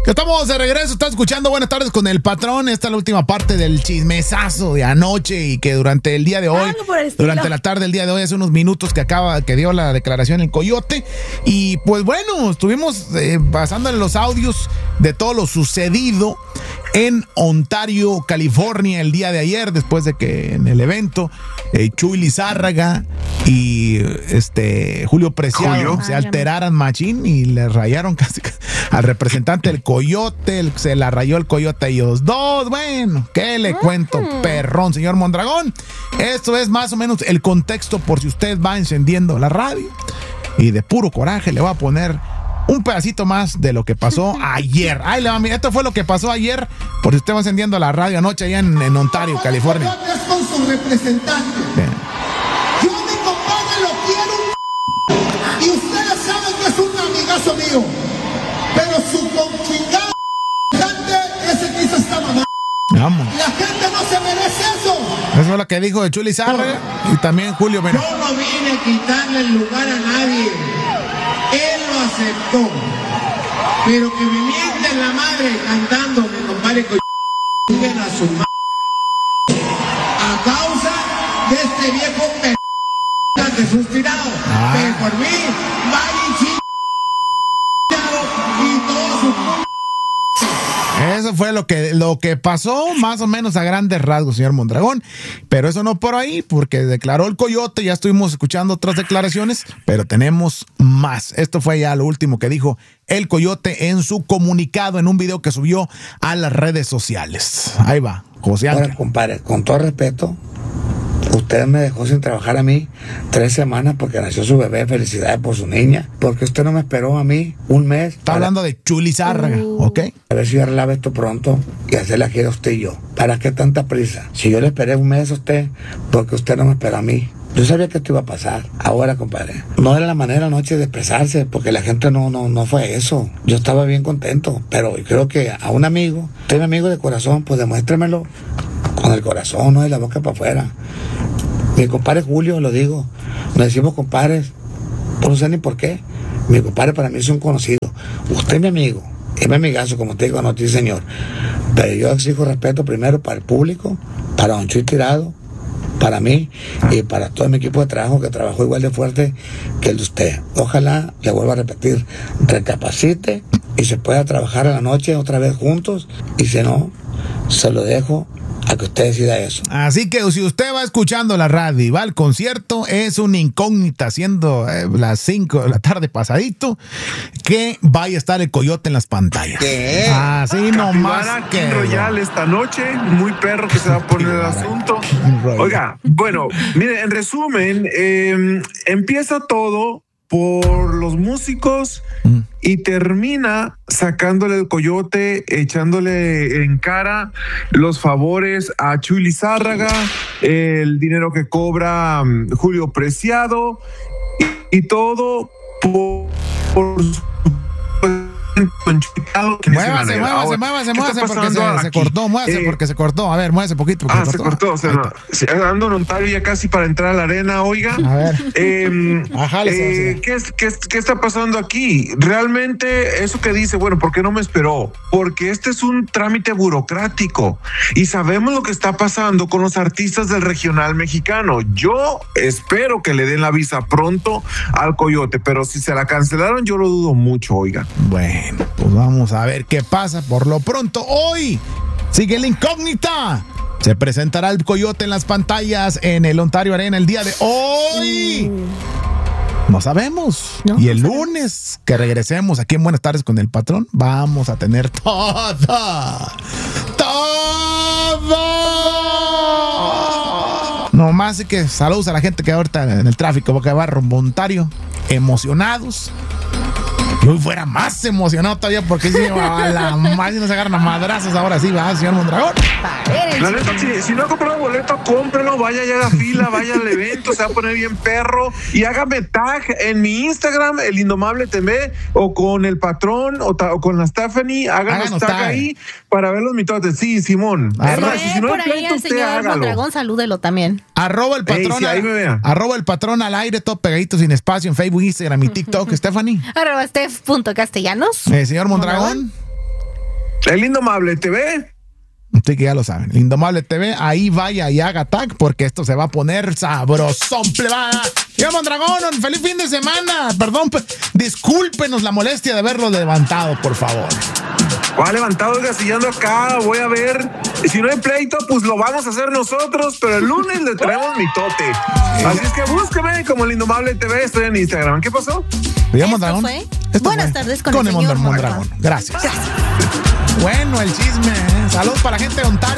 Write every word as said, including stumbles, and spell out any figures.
Estamos de regreso, está escuchando Buenas Tardes con el Patrón. Esta es la última parte del chismesazo de anoche y que durante el día de hoy, durante la tarde del día de hoy, hace unos minutos que acaba, que dio la declaración el Coyote. Y pues bueno, estuvimos eh, basando en los audios de todo lo sucedido en Ontario, California, el día de ayer, después de que en el evento eh, Chuy Lizárraga y este Julio Preciado ¿Julio? se alteraran machín y le rayaron casi al representante del Coyote, el, se la rayó el Coyote a ellos dos. Bueno, ¿qué le cuento, perrón, señor Mondragón? Esto es más o menos el contexto por si usted va encendiendo la radio y de puro coraje le va a poner un pedacito más de lo que pasó ayer. Ay, le va, mira, esto fue lo que pasó ayer, por si usted va encendiendo la radio anoche allá en, en Ontario, California. Con su representante. Bien. Yo a mi compadre lo quiero y ustedes saben que es un amigazo mío, pero su conchingado ese que hizo esta mamá. Vamos. La gente no se merece eso. Eso es lo que dijo de Chuy Lizárraga y también Julio. Mira. Yo no vine a quitarle el lugar a nadie. Él lo aceptó. Pero que me mienten la madre cantando, mi compadre, que siguen a su madre. A causa de este viejo p*** que suspirado. Ah. Que por mí, vaya y y todo su p***. Eso fue lo que, lo que pasó, más o menos a grandes rasgos, señor Mondragón. Pero eso no por ahí, porque declaró el Coyote, ya estuvimos escuchando otras declaraciones, pero tenemos más. Esto fue ya lo último que dijo el Coyote en su comunicado, en un video que subió a las redes sociales. Ahí va, José Ángel. Bueno, compadre, con todo respeto, usted me dejó sin trabajar a mí tres semanas porque nació su bebé. Felicidades por su niña. Porque usted no me esperó a mí un mes. Está para... hablando de Chuy Lizárraga, uh. ¿ok? A ver si yo arreglaba esto pronto y hacerla quiera usted y yo. ¿Para qué tanta prisa? Si yo le esperé un mes a usted, porque usted no me esperó a mí. Yo sabía que esto iba a pasar. Ahora, compadre, no era la manera anoche de expresarse, porque la gente no, no, no fue eso. Yo estaba bien contento, pero creo que a un amigo, usted es mi amigo de corazón, pues demuéstremelo con el corazón, no de la boca para afuera. Mi compadre Julio, lo digo, nos decimos compadres, no sé ni por qué. Mi compadre para mí es un conocido. Usted es mi amigo, es mi amigazo, como te digo, no te señor. Pero yo exijo respeto primero para el público, para Don Chuy Tirado, para mí y para todo mi equipo de trabajo que trabajó igual de fuerte que el de usted. Ojalá, le vuelvo a repetir, recapacite y se pueda trabajar a la noche otra vez juntos, y si no, se lo dejo a que usted decida eso. Así que si usted va escuchando la radio y va al concierto, es una incógnita, siendo eh, las cinco de la tarde pasadito, que vaya a estar el Coyote en las pantallas. ¿Qué? Así nomás que King Royal esta noche, muy perro que se va a poner el asunto. Oiga, bueno, mire, en resumen, eh, empieza todo por los músicos mm. y termina sacándole el Coyote, echándole en cara los favores a Chuy Lizárraga, el dinero que cobra um, Julio Preciado y, y todo por, por Muévase, muévase, muévase, muévase porque se, se cortó, muévase eh, porque se cortó. A ver, muévase poquito. Ah, se cortó, o sea, no. Ando en Ontario ya casi para entrar a la arena, oiga. A ver. Eh, Ajá, eh, ¿qué, qué, ¿Qué está pasando aquí? Realmente, eso que dice, bueno, ¿por qué no me esperó? Porque este es un trámite burocrático y sabemos lo que está pasando con los artistas del regional mexicano. Yo espero que le den la visa pronto al Coyote, pero si se la cancelaron, yo lo dudo mucho, oiga. Bueno. Pues vamos a ver qué pasa. Por lo pronto, hoy sigue la incógnita. Se presentará el Coyote en las pantallas en el Ontario Arena el día de hoy. No sabemos. No, y el no lunes sabemos. Que regresemos aquí en Buenas Tardes con el Patrón, vamos a tener todo. Todo. Nomás que saludos a la gente que ahorita en el tráfico porque va rumbo a Ontario, emocionados. Yo fuera más emocionado todavía porque si a la madre nos agarran a madrazos ahora sí, va, señor Mondragón. La neta, si, si no ha comprado boleto, cómprelo, vaya y haga fila, vaya al evento, se va a poner bien perro y hágame tag en mi Instagram, el Indomable T V, o con el Patrón, o, ta, o con la Stephanie, háganos, háganos tag, tag ahí para ver los mitotes. Sí, Simón. Arroba, si no por ahí pleito, el señor Mondragón, salúdelo también. Arroba el Patrón. Ey, sí, ahí me vea. Arroba el Patrón al aire, todo pegadito, sin espacio, en Facebook, Instagram y TikTok. Stephanie. Arroba Steph punto castellanos. Eh, señor Mondragón. El Indomable T V. Sí, que ya lo saben. El Indomable T V, ahí vaya y haga tag porque esto se va a poner sabrosón, plebada. Yo, Mondragón, feliz fin de semana. Perdón, discúlpenos la molestia de haberlo levantado, por favor. Va levantado, oiga, si yo ando acá, voy a ver. Si no hay pleito, pues lo vamos a hacer nosotros, pero el lunes le traemos mi tote. Así es que búsqueme como el Indomable T V, estoy en Instagram. ¿Qué pasó? ¿Esto Mondragón? Fue? Esto Buenas fue. tardes con, con el, el señor Mondragón. Gracias. Gracias. Bueno, el chisme. ¿eh? Saludos para la gente de Ontario.